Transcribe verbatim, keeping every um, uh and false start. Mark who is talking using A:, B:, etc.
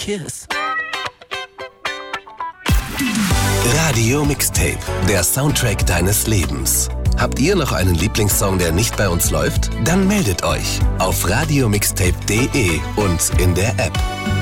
A: Kiss.
B: Radio Mixtape, der Soundtrack deines Lebens. Habt ihr noch einen Lieblingssong, der nicht bei uns läuft? Dann meldet euch auf radio mixtape punkt de und in der App.